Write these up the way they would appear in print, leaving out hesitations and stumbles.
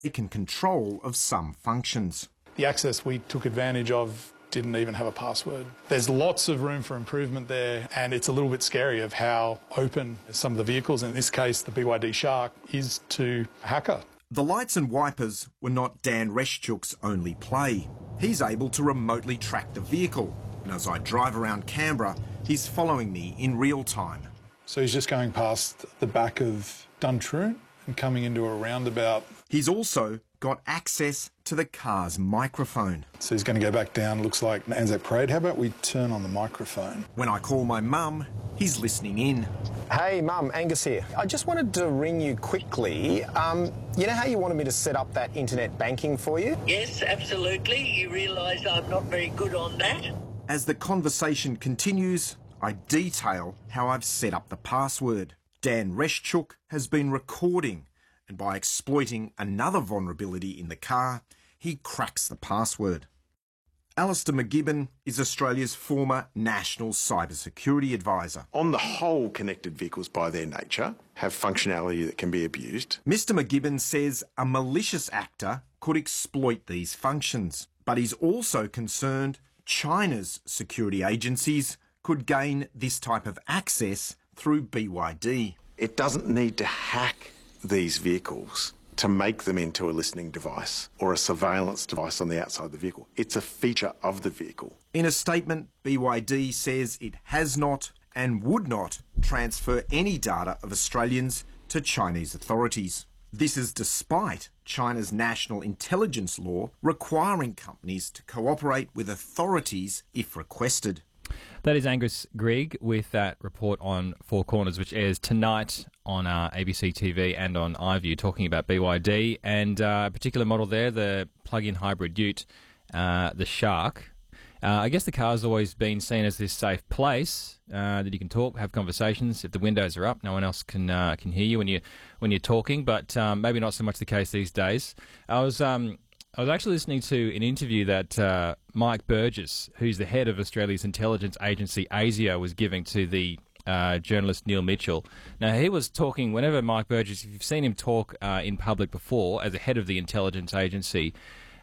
taken control of some functions. The access we took advantage of didn't even have a password. There's lots of room for improvement there, and it's a little bit scary of how open some of the vehicles, in this case the BYD Shark, is to a hacker. The lights and wipers were not Dan Reschuk's only play. He's able to remotely track the vehicle, and as I drive around Canberra, he's following me in real time. So he's just going past the back of Duntroon and coming into a roundabout. He's also got access to the car's microphone. So he's going to go back down, looks like Anzac Parade. How about we turn on the microphone? When I call my mum, he's listening in. Hey Mum, Angus here. I just wanted to ring you quickly. You know how you wanted me to set up that internet banking for you? Yes, absolutely. You realise I'm not very good on that? As the conversation continues, I detail how I've set up the password. Dan Reschuk has been recording, and by exploiting another vulnerability in the car, he cracks the password. Alistair McGibbon is Australia's former National Cybersecurity Advisor. On the whole, connected vehicles by their nature have functionality that can be abused. Mr McGibbon says a malicious actor could exploit these functions, but he's also concerned China's security agencies could gain this type of access through BYD. It doesn't need to hack these vehicles to make them into a listening device or a surveillance device on the outside of the vehicle. It's a feature of the vehicle. In a statement, BYD says it has not and would not transfer any data of Australians to Chinese authorities. This is despite China's national intelligence law requiring companies to cooperate with authorities if requested. That is Angus Grigg with that report on Four Corners, which airs tonight on ABC TV and on iView, talking about BYD and a particular model there, the plug-in hybrid ute, the Shark. I guess the car's always been seen as this safe place that you can talk, have conversations. If the windows are up, no one else can hear you when you're talking. But maybe not so much the case these days. I was actually listening to an interview that Mike Burgess, who's the head of Australia's intelligence agency ASIO, was giving to the journalist Neil Mitchell. Now, he was talking, whenever Mike Burgess, if you've seen him talk in public before as the head of the intelligence agency,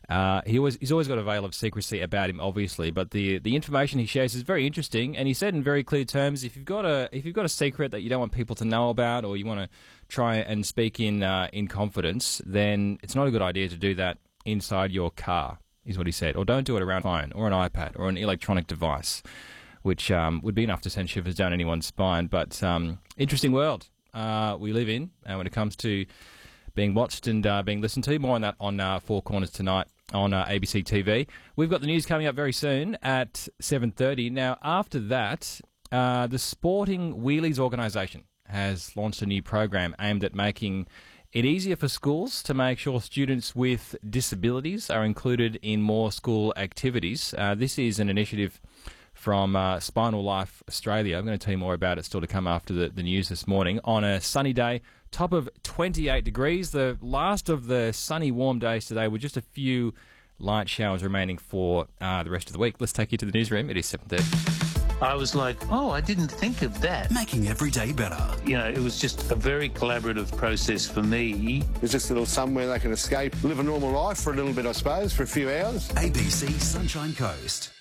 he's always got a veil of secrecy about him, obviously, but the information he shares is very interesting. And he said in very clear terms, if you've got a secret that you don't want people to know about, or you want to try and speak in confidence, then it's not a good idea to do that inside your car, is what he said. Or don't do it around a phone or an iPad or an electronic device, which would be enough to send shivers down anyone's spine. But interesting world we live in when it comes to being watched and being listened to. More on that on Four Corners tonight on ABC TV. We've got the news coming up very soon at 7:30. Now, after that, the Sporting Wheelies organisation has launched a new program aimed at making it easier for schools to make sure students with disabilities are included in more school activities. This is an initiative from Spinal Life Australia. I'm going to tell you more about it still to come after the news this morning. On a sunny day, top of 28 degrees, the last of the sunny, warm days today, with just a few light showers remaining for the rest of the week. Let's take you to the newsroom. It is 7:30. I was like, oh, I didn't think of that. Making every day better. You know, it was just a very collaborative process for me. There's just a little somewhere they can escape, live a normal life for a little bit, I suppose, for a few hours. ABC Sunshine Coast.